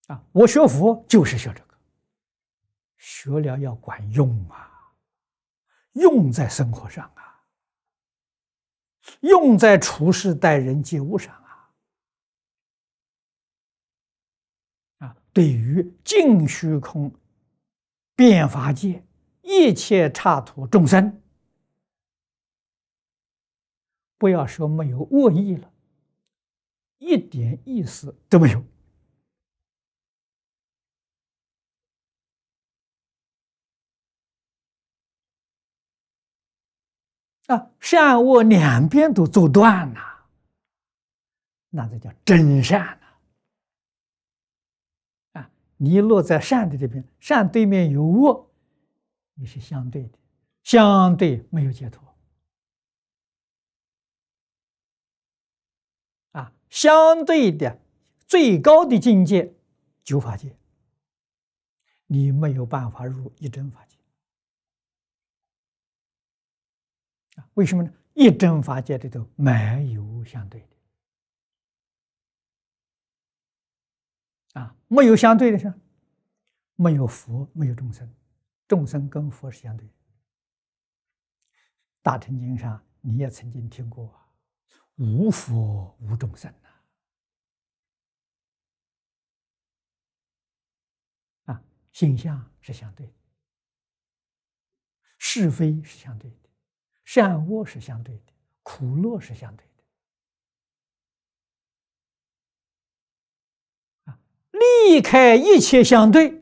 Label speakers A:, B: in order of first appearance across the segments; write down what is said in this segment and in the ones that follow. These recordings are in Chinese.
A: 我学佛就是学这个，学了要管用啊，用在生活上啊，用在处事待人接物上对于尽虚空遍法界一切刹土众生，不要说没有恶意了，一点意思都没有。善恶两边都做断了，那这叫真善你落在善的这边，善对面有恶，你是相对的，相对没有解脱相对的最高的境界九法界，你没有办法入一真法界为什么呢？一真法界里头没有相对的没有相对的是没有佛，没有众生，众生跟佛是相对的。大乘经上你也曾经听过无佛无众生性相是相对的，是非是相对的，善恶是相对的，苦乐是相对的离开一切相对，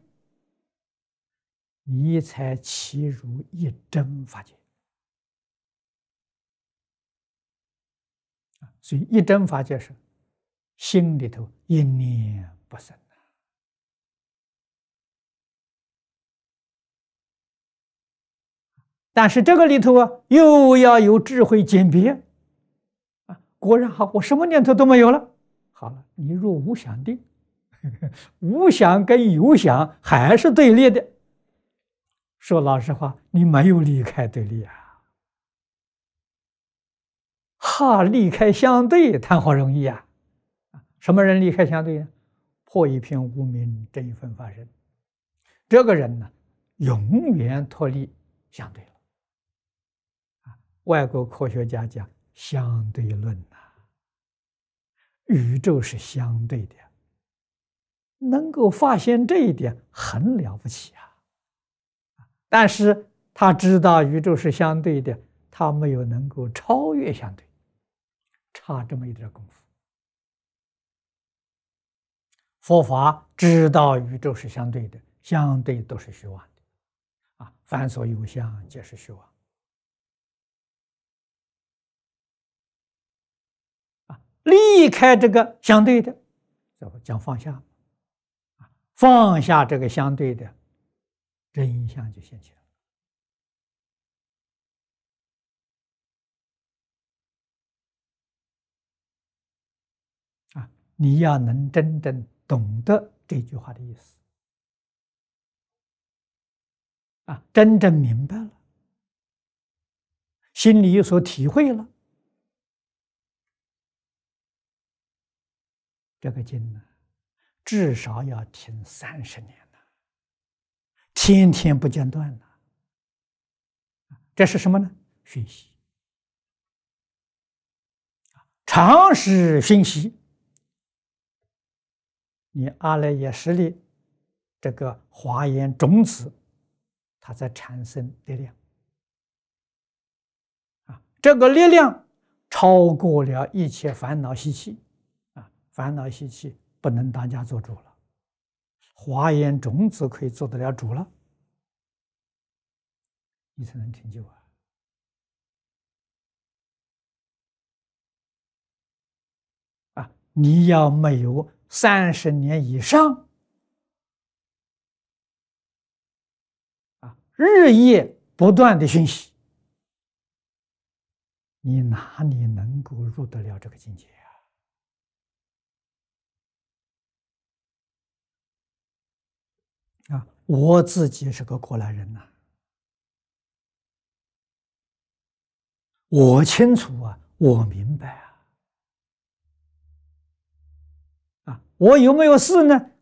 A: 你才契入一真法界所以一真法界是心里头一念不生但是这个里头又要有智慧鉴别果然好，我什么念头都没有了。好了，你入无想定，无想跟有想还是对立的。说老实话，你没有离开对立离开相对谈何容易什么人离开相对破一片无明，正一分法身。这个人呢，永远脱离相对了外国科学家讲相对论宇宙是相对的，能够发现这一点很了不起但是他知道宇宙是相对的，他没有能够超越相对，差这么一点功夫。佛法知道宇宙是相对的，相对都是虚妄的凡所有相皆是虚妄离开这个相对的，讲放下放下这个相对的，真相就现起来你要能真正懂得这句话的意思真正明白了，心里有所体会了，这个经呢，至少要听30年天天不间断这是什么呢？熏习，常时熏习。你阿赖耶识里这个华严种子，它在产生力量这个力量超过了一切烦恼习气烦恼习气不能当家做主了，华严种子可以做得了主了，你才能成就你要没有30年以上日夜不断的熏习，你哪里能够入得了这个境界我自己是个过来人我清楚我明白我有没有事呢？